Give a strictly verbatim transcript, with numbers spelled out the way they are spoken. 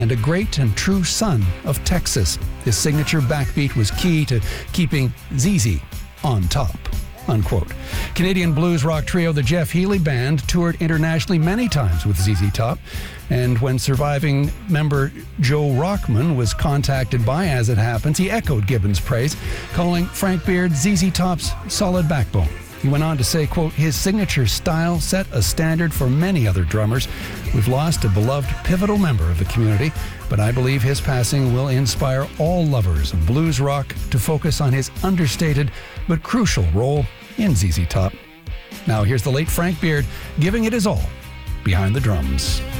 and a great and true son of Texas. His signature backbeat was key to keeping Z Z on top." Unquote. Canadian blues rock trio the Jeff Healey Band toured internationally many times with Z Z Top, and when surviving member Joe Rockman was contacted by As It Happens, he echoed Gibbons' praise, calling Frank Beard Z Z Top's solid backbone. He went on to say, quote, "His signature style set a standard for many other drummers. We've lost a beloved, pivotal member of the community, but I believe his passing will inspire all lovers of blues rock to focus on his understated but crucial role in Z Z Top." Now here's the late Frank Beard giving it his all behind the drums.